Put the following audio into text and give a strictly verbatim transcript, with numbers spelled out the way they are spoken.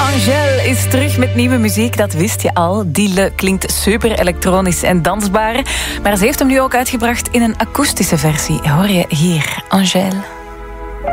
Angèle is terug met nieuwe muziek, dat wist je al. Diele klinkt super elektronisch en dansbaar. Maar ze heeft hem nu ook uitgebracht in een akoestische versie. Hoor je hier, Angèle.